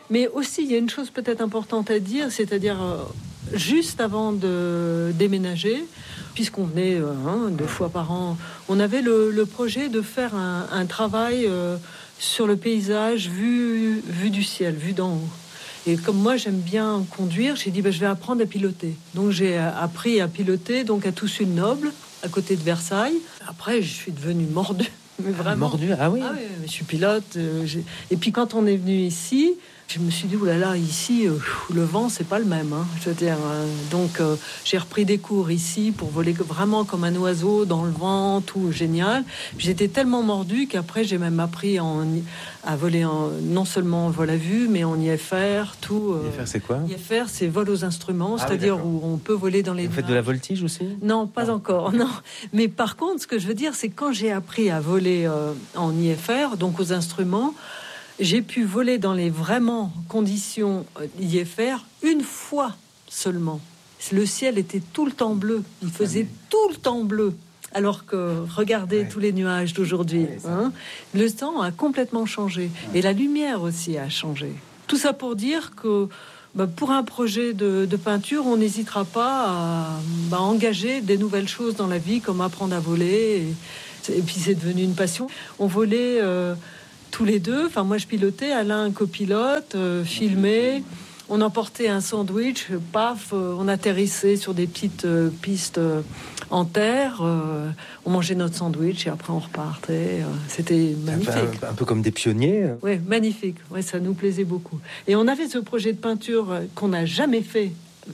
Mais aussi, il y a une chose peut-être importante à dire, c'est-à-dire juste avant de déménager, puisqu'on venait 2 fois par an, on avait le projet de faire un travail sur le paysage vu du ciel, vu d'en haut. Et comme moi, j'aime bien conduire, j'ai dit, je vais apprendre à piloter. Donc, j'ai appris à piloter donc à Toussul-Noble, à côté de Versailles. Après, je suis devenue mordue. Mais vraiment. Mordu, ah oui. Ah oui, je suis pilote. Et puis, quand on est venu ici, je me suis dit, oulala, ici, le vent, c'est pas le même. Je veux dire, donc, j'ai repris des cours ici pour voler vraiment comme un oiseau dans le vent, tout génial. J'étais tellement mordue qu'après, j'ai même appris à voler non seulement en vol à vue, mais en IFR, tout. IFR, c'est quoi? IFR, c'est vol aux instruments, c'est-à-dire où on peut voler dans les. Vous faites de la voltige aussi? Non, pas encore, non. Mais par contre, ce que je veux dire, c'est quand j'ai appris à voler en IFR, donc aux instruments, j'ai pu voler dans les vraiment conditions IFR une fois seulement. Le ciel était tout le temps bleu. Il faisait tout le temps bleu. Alors que, regardez tous les nuages d'aujourd'hui. Le temps a complètement changé. Et la lumière aussi a changé. Tout ça pour dire que pour un projet de peinture, on n'hésitera pas à engager des nouvelles choses dans la vie, comme apprendre à voler. Et puis c'est devenu une passion. On volait tous les deux. Enfin, moi je pilotais, Alain un copilote, filmait. On emportait un sandwich, paf, on atterrissait sur des petites pistes en terre. On mangeait notre sandwich et après on repartait. C'était magnifique. Un peu comme des pionniers. Oui, magnifique. Ouais, ça nous plaisait beaucoup. Et on avait ce projet de peinture qu'on n'a jamais fait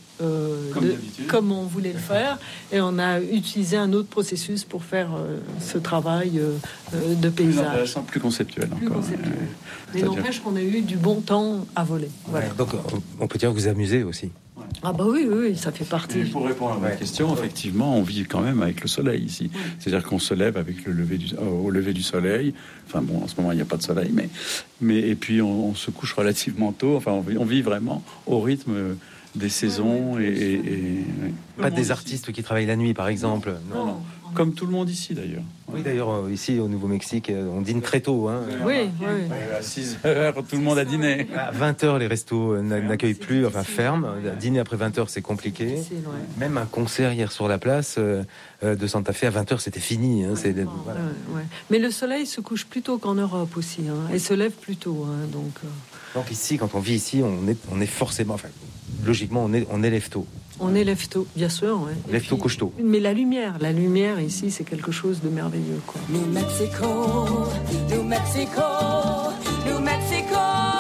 comme on voulait le faire. Et on a utilisé un autre processus pour faire ce travail de paysage. Plus intéressant, plus conceptuel encore. Mais n'empêche qu'on a eu du bon temps à voler. Voilà. Donc on peut dire que vous amusez aussi. Ah bah oui, ça fait partie. Et pour répondre à votre question, effectivement, on vit quand même avec le soleil ici. C'est-à-dire qu'on se lève avec au lever du soleil. Enfin bon, en ce moment, il n'y a pas de soleil, mais et puis on se couche relativement tôt. Enfin, on vit vraiment au rythme des saisons Pas des artistes qui travaillent la nuit, par exemple. Non. Comme tout le monde ici, d'ailleurs. Oui, d'ailleurs, ici, au Nouveau-Mexique, on dîne très tôt. Oui. À 6 heures, tout le monde a dîné. À 20h, les restos n'accueillent plus, ferment. Dîner après 20h, c'est compliqué. Même un concert hier sur la place de Santa Fe, à 20h, c'était fini. Voilà. Mais le soleil se couche plus tôt qu'en Europe aussi. Et se lève plus tôt. Donc ici, quand on vit ici, on est forcément... logiquement, on élève tôt. On élève tôt, bien sûr. Ouais. Lève tôt, couche tôt. Mais la lumière ici, c'est quelque chose de merveilleux, quoi. New Mexico, New Mexico, New Mexico.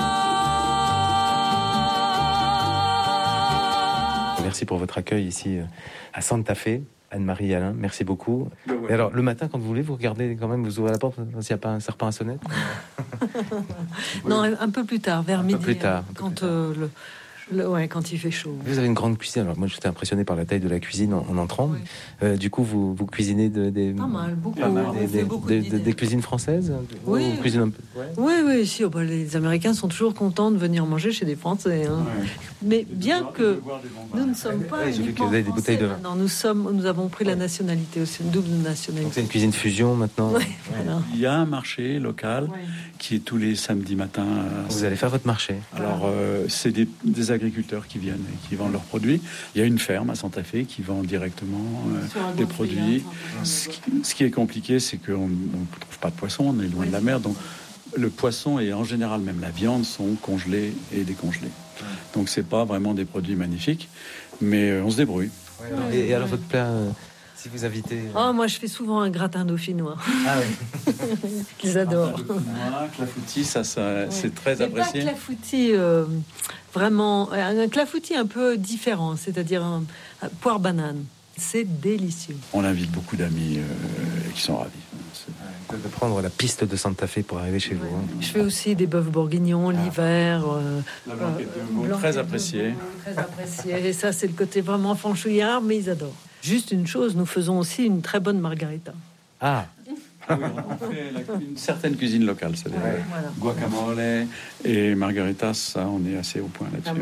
Merci pour votre accueil ici à Santa Fe. Anne-Marie et Alain, merci beaucoup. Et alors, le matin, quand vous voulez, vous regardez quand même, vous ouvrez la porte, s'il n'y a pas un serpent à sonnette. Non, un peu plus tard, vers midi. Plus tard. Quand il fait chaud. Vous avez une grande cuisine. Alors moi, j'étais impressionné par la taille de la cuisine en entrant. Oui. Du coup, vous cuisinez pas mal, beaucoup. Des cuisines françaises. Oui. Vous cuisinez un peu. Oui. Si, les Américains sont toujours contents de venir manger chez des Français. Ouais. Mais bien que nous ne sommes pas. J'ai vu que vous avez des bouteilles de vin. Non, nous avons pris la nationalité aussi, une double nationalité. Donc c'est une cuisine fusion maintenant. Ouais. Voilà. Il y a un marché local qui est tous les samedis matins. Vous allez faire votre marché. Alors c'est des agriculteurs qui viennent et qui vendent leurs produits. Il y a une ferme à Santa Fe qui vend directement des produits. Ce qui est compliqué, c'est qu'on ne trouve pas de poisson, on est loin de la mer, donc le poisson et en général même la viande sont congelés et décongelés. Donc c'est pas vraiment des produits magnifiques, mais on se débrouille. Et alors votre plat, si vous invitez... moi je fais souvent un gratin dauphinois. Ah oui. Qu'ils adorent. Clafoutis, ça c'est très apprécié. Pas clafoutis, vraiment un clafoutis un peu différent, c'est-à-dire un poire banane. C'est délicieux. On invite beaucoup d'amis qui sont ravis. De prendre la piste de Santa Fe pour arriver chez vous. Je fais aussi des bœufs bourguignons l'hiver. La blanquette de veau, très appréciée. Très appréciée. Et ça, c'est le côté vraiment franchouillard, mais ils adorent. Juste une chose, nous faisons aussi une très bonne margarita. Ah oui, on fait une certaine cuisine locale, c'est-à-dire guacamole et margarita, ça, on est assez au point là-dessus.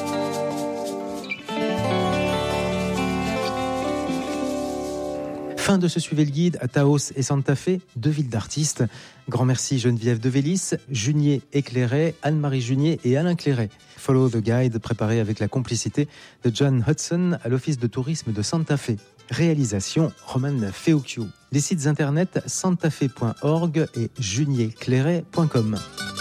Fin Fin de se suivre le guide à Taos et Santa Fe, 2 villes d'artistes. Grand merci Geneviève Devélis, Junier Éclairet, Anne-Marie Junier et Alain Clairet. Follow the Guide, préparé avec la complicité de John Hudson à l'Office de tourisme de Santa Fe. Réalisation Roman Feocchio. Les sites internet santafe.org et junierclairet.com.